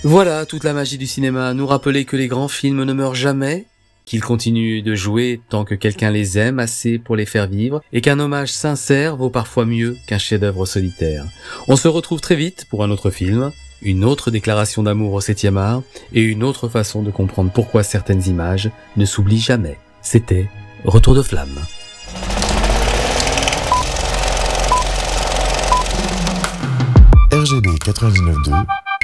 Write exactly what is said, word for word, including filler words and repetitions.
Voilà toute la magie du cinéma, nous rappeler que les grands films ne meurent jamais, qu'ils continuent de jouer tant que quelqu'un les aime assez pour les faire vivre, et qu'un hommage sincère vaut parfois mieux qu'un chef-d'œuvre solitaire. On se retrouve très vite pour un autre film, une autre déclaration d'amour au septième art, et une autre façon de comprendre pourquoi certaines images ne s'oublient jamais. C'était Retour de flamme. R G B quatre-vingt-dix-neuf point deux